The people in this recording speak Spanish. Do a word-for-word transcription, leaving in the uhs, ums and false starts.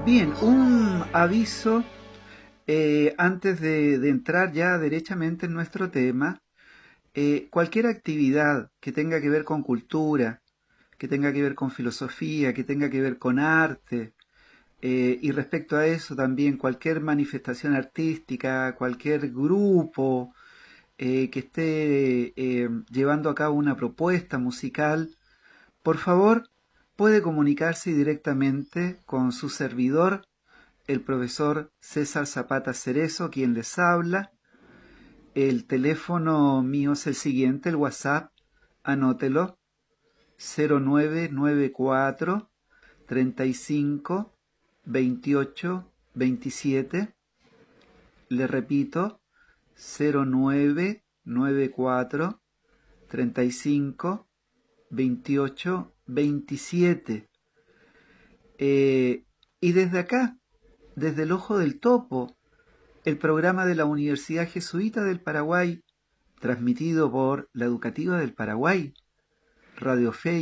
Bien, un aviso eh, antes de, de entrar ya derechamente en nuestro tema. Eh, cualquier actividad que tenga que ver con cultura, que tenga que ver con filosofía, que tenga que ver con arte, eh, y respecto a eso también cualquier manifestación artística, cualquier grupo eh, que esté eh, llevando a cabo una propuesta musical, por favor puede comunicarse directamente con su servidor, el profesor César Zapata Cerezo, quien les habla. El teléfono mío es el siguiente, el WhatsApp, anótelo, cero nueve nueve cuatro, treinta y cinco, veintiocho, veintisiete. Le repito, cero nueve nueve cuatro, treinta y cinco, veintiocho, veintisiete. Eh, y desde acá, desde el Ojo del Topo, el programa de la Universidad Jesuita del Paraguay, transmitido por la Educativa del Paraguay, Radio Fe